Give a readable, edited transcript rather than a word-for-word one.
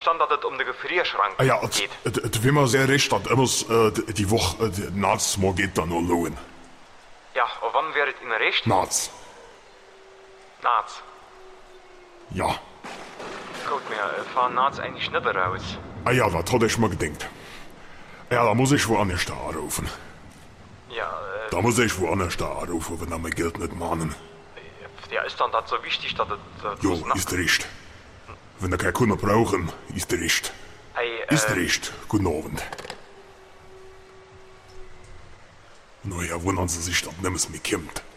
stand, dass es um den Gefrierschrank Ah ja, geht. es will mir sehr recht, dass immer die Woche nachts mal geht dann nur lohnen. Ja, und wann wäre es Ihnen recht? Nachts. Nachts. Ja. Gut, wir fahren nachts eigentlich nicht raus. Ah ja, das hatte ich mir gedacht. Ja, da muss ich woanders da anrufen. Ja, Da muss ich woanders da anrufen, wenn er mein Geld nicht mahnen. ja, ist dann das so wichtig, dass es... Jo, ist recht. Wenn er keine Kunden brauchen, ist recht. Hey, Ist recht. Guten Abend. Naja, wundern Sie sich, dass nichts mehr kommt.